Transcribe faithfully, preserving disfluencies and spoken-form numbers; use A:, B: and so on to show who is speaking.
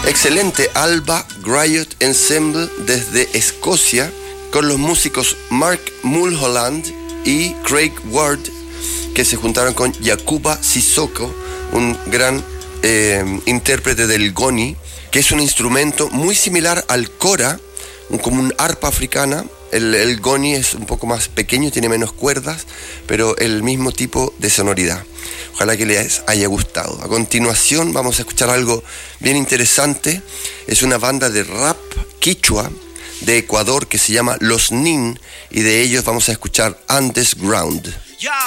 A: Excelente Alba Griot Ensemble desde Escocia, con los músicos Mark Mulholland y Craig Ward, que se juntaron con Jakuba Sissoko, un gran eh, intérprete del goni, que es un instrumento muy similar al kora, un, como un arpa africana. El, el goni es un poco más pequeño, tiene menos cuerdas, pero el mismo tipo de sonoridad. Ojalá que les haya gustado. A continuación vamos a escuchar algo bien interesante. Es una banda de rap quichua de Ecuador que se llama Los Nin, y de ellos vamos a escuchar Underground.